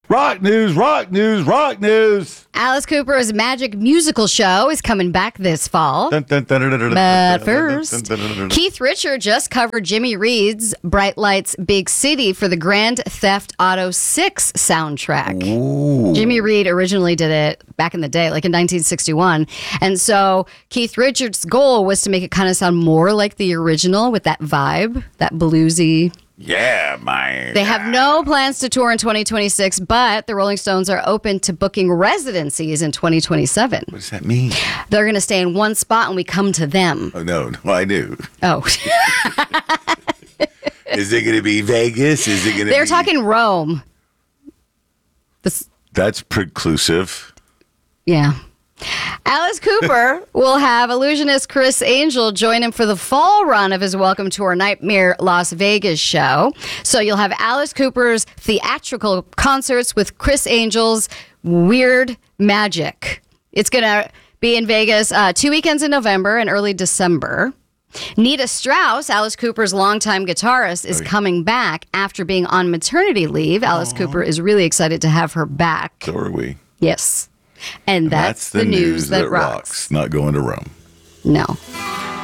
Rock news, rock news, rock news. Alice Cooper's Magic musical show is coming back this fall. But first, Keith Richards just covered Jimmy Reed's Bright Lights, Big City for the Grand Theft Auto 6 soundtrack. Ooh. Jimmy Reed originally did it back in the day, like in 1961. And so Keith Richards' goal was to make it kind of sound more like the original with that vibe, that bluesy. Yeah, man. They have no plans to tour in 2026, but the Rolling Stones are open to booking residencies in 2027. What does that mean? They're going to stay in one spot and we come to them. Oh, no, I do. Oh. Is it going to be Vegas? Is it going to They're be... talking Rome. That's preclusive. Yeah. Alice Cooper will have illusionist Chris Angel join him for the fall run of his Welcome to Our Nightmare Las Vegas show. So you'll have Alice Cooper's theatrical concerts with Chris Angel's Weird Magic. It's going to be in Vegas 2 weekends in November and early December. Nita Strauss, Alice Cooper's longtime guitarist, is coming back after being on maternity leave. Alice Cooper is really excited to have her back. So are we. Yes. And that's the news that rocks. Not going to Rome. No.